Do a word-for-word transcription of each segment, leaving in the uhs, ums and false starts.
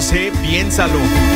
sé, piénsalo.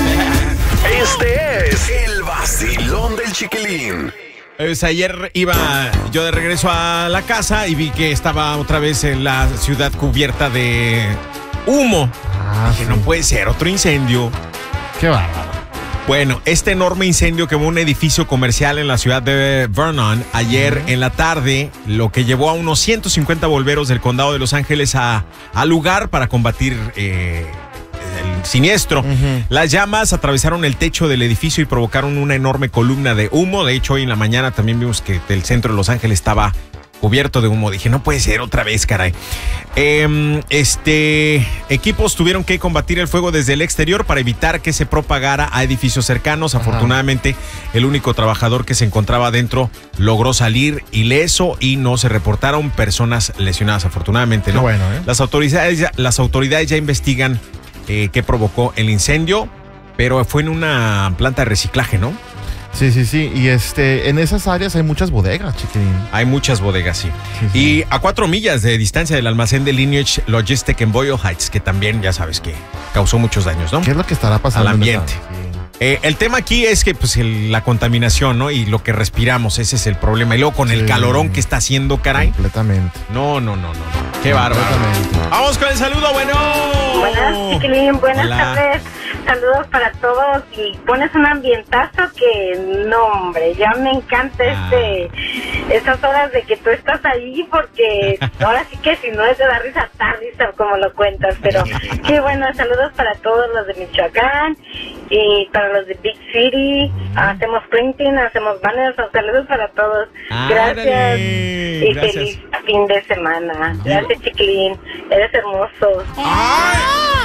Este es el vacilón del Chiquilín. Pues ayer iba yo de regreso a la casa y vi que estaba otra vez en la ciudad cubierta de humo. Ah, que sí. no puede ser, otro incendio. Qué bárbaro. Bueno, este enorme incendio quemó un edificio comercial en la ciudad de Vernon ayer en la tarde, lo que llevó a unos ciento cincuenta bomberos del condado de Los Ángeles a, al lugar para combatir eh, el siniestro. Uh-huh. Las llamas atravesaron el techo del edificio y provocaron una enorme columna de humo. De hecho, hoy en la mañana también vimos que el centro de Los Ángeles estaba cubierto de humo. Dije, no puede ser otra vez, caray. Eh, este, equipos tuvieron que combatir el fuego desde el exterior para evitar que se propagara a edificios cercanos. Ajá. Afortunadamente, el único trabajador que se encontraba dentro logró salir ileso y no se reportaron personas lesionadas. Afortunadamente, ¿no? Qué bueno, ¿eh? Las autoridades, ya- las autoridades ya investigan eh, qué provocó el incendio, pero fue en una planta de reciclaje, ¿no? Sí, sí, sí. Y este, en esas áreas hay muchas bodegas, Chiquilín. Hay muchas bodegas, sí. Sí, sí. Y a cuatro millas de distancia del almacén de Lineage Logistic en Boyle Heights, que también, ya sabes, que causó muchos daños, ¿no? ¿Qué es lo que estará pasando Al en esa- ambiente. Sí. Eh, el tema aquí es que pues el- la contaminación, ¿no? Y lo que respiramos, ese es el problema. Y luego con el Sí. calorón que está haciendo, caray. Completamente. No, no, no, no, no. Qué bárbaro. Completamente. Vamos con el saludo, bueno. Buenas, Chiquilín, buenas Hola. tardes. Saludos para todos y pones un ambientazo que, no, hombre, ya me encanta Ah. este esas horas de que tú estás ahí porque ahora sí que si no es de dar risa, da risa como lo cuentas, pero qué bueno, saludos para todos los de Michoacán y para los de Big City, hacemos printing, hacemos banners, saludos para todos. Gracias Ándale, y gracias. feliz fin de semana. Gracias, Chiquilín, eres hermoso. ¡Ay!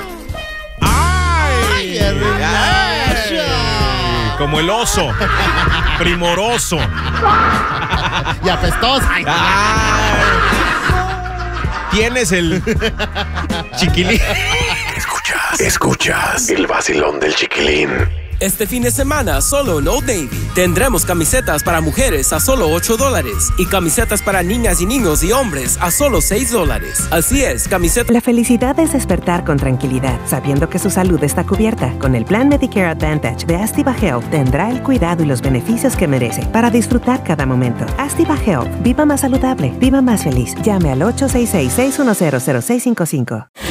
¡Ay! ¡Ay! Como el oso. Primoroso. Y apestosa. Ay, ¡Ay! Tienes el chiquilín. Escuchas, escuchas el vacilón del Chiquilín. Este fin de semana, solo en Old Navy, tendremos camisetas para mujeres a solo ocho dólares y camisetas para niñas y niños y hombres a solo seis dólares. Así es, camisetas... La felicidad es despertar con tranquilidad, sabiendo que su salud está cubierta. Con el plan Medicare Advantage de Astiva Health tendrá el cuidado y los beneficios que merece para disfrutar cada momento. Astiva Health, viva más saludable, viva más feliz. Llame al ocho seis seis, seis uno cero, cero seis cinco cinco.